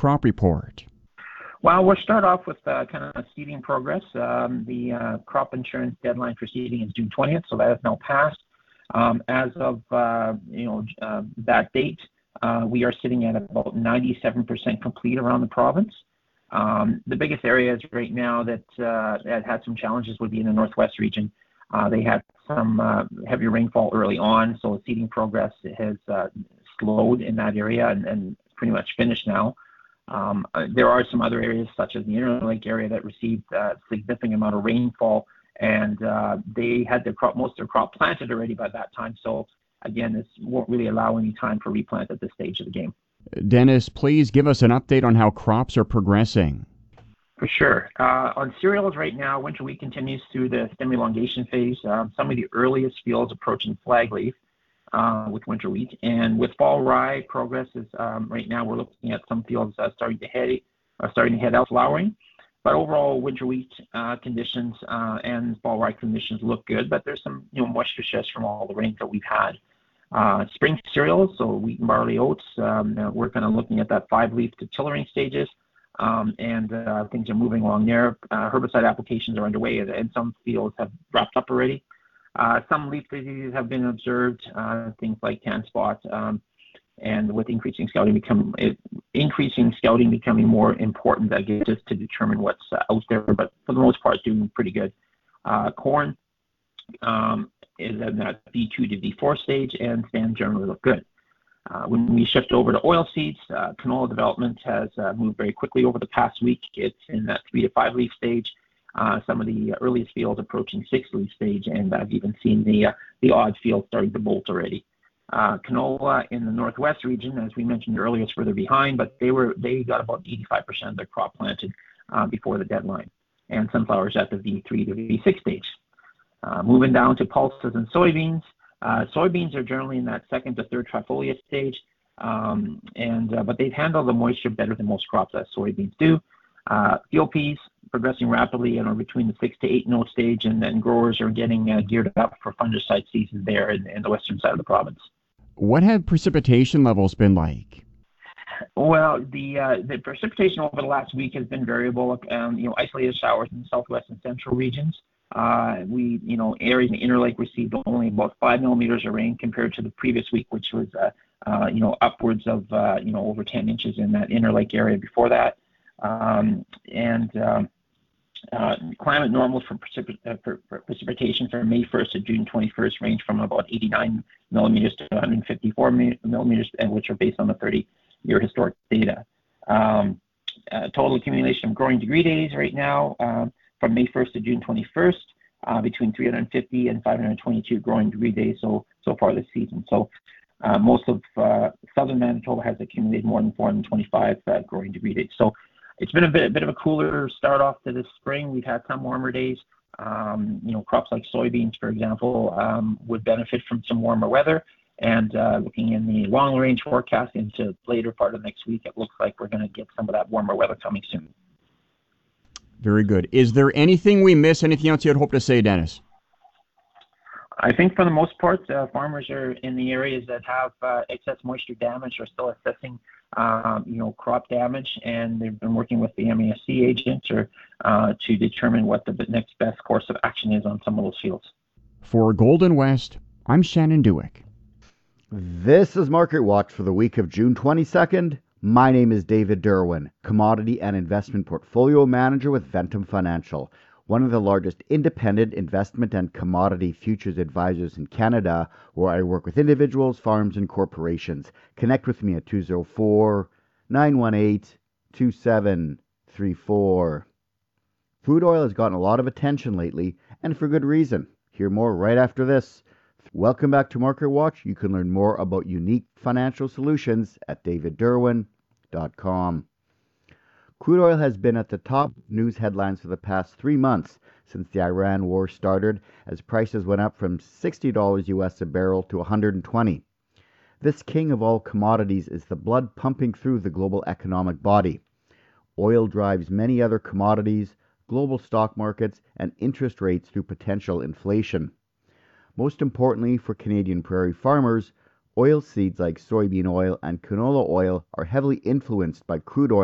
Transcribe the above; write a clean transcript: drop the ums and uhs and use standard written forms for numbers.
crop report? Well, we'll start off with kind of seeding progress. The crop insurance deadline for seeding is June 20th, so that has now passed. As of that date, we are sitting at about 97% complete around the province. The biggest areas right now that had some challenges would be in the Northwest region. They had some heavy rainfall early on, so seeding progress has slowed in that area and pretty much finished now. There are some other areas, such as the Interlake area, that received a significant amount of rainfall, and they had most of their crop planted already by that time. So again, this won't really allow any time for replant at this stage of the game. Dennis, please give us an update on how crops are progressing. For sure. On cereals right now, winter wheat continues through the stem elongation phase. Some of the earliest fields approaching flag leaf with winter wheat. And with fall rye, progress is right now we're looking at some fields starting to head out flowering. But overall, winter wheat conditions and fall rye conditions look good. But there's some moisture stress from all the rains that we've had. Spring cereals, so wheat and barley, oats, we're kind of looking at that 5-leaf to tillering stages. And things are moving along there. Herbicide applications are underway, and some fields have wrapped up already. Some leaf diseases have been observed, things like tan spot, and with increasing scouting becoming more important, I guess, just to determine what's out there. But for the most part, doing pretty good. Corn is in that V2 to V4 stage, and stands generally look good. When we shift over to oilseeds, canola development has moved very quickly over the past week. It's in that 3 to 5 leaf stage. Some of the earliest fields approaching 6 leaf stage, and I've even seen the odd field starting to bolt already. Canola in the Northwest region, as we mentioned earlier, is further behind, but they got about 85% of their crop planted before the deadline. And sunflowers at the V3 to V6 stage. Moving down to pulses and soybeans. Soybeans are generally in that 2nd to 3rd trifoliate stage, but they've handled the moisture better than most crops, as soybeans do. Field peas progressing rapidly and are between the 6 to 8 note stage, and then growers are getting geared up for fungicide season there in the western side of the province. What have precipitation levels been like? Well, the precipitation over the last week has been variable. Isolated showers in the southwest and central regions. Areas in the Interlake received only about 5 millimeters of rain compared to the previous week, which was, upwards of, over 10 inches in that Interlake area before that. Climate normals for precipitation from May 1st to June 21st range from about 89 millimeters to 154 millimeters, which are based on the 30-year historic data. Total accumulation of growing degree days right now from May 1st to June 21st, between 350 and 522 growing degree days so far this season. So most of southern Manitoba has accumulated more than 425 growing degree days. So it's been a bit of a cooler start off to this spring. We've had some warmer days. Crops like soybeans, for example, would benefit from some warmer weather. And looking in the long-range forecast into later part of next week, it looks like we're going to get some of that warmer weather coming soon. Very good. Is there anything we miss? Anything else you'd hope to say, Dennis? I think for the most part, farmers are in the areas that have excess moisture damage are still assessing, crop damage, and they've been working with the MASC agent to determine what the next best course of action is on some of those fields. For Golden West, I'm Shannon Dewick. This is Market Watch for the week of June 22nd. My name is David Derwin, Commodity and Investment Portfolio Manager with Ventum Financial, one of the largest independent investment and commodity futures advisors in Canada, where I work with individuals, farms, and corporations. Connect with me at 204-918-2734. Crude oil has gotten a lot of attention lately, and for good reason. Hear more right after this. Welcome back to Market Watch. You can learn more about unique financial solutions at davidderwin.com. Crude oil has been at the top news headlines for the past 3 months since the Iran war started, as prices went up from $60 US a barrel to $120. This king of all commodities is the blood pumping through the global economic body. Oil drives many other commodities, global stock markets, and interest rates through potential inflation. Most importantly for Canadian prairie farmers, oil seeds like soybean oil and canola oil are heavily influenced by crude oil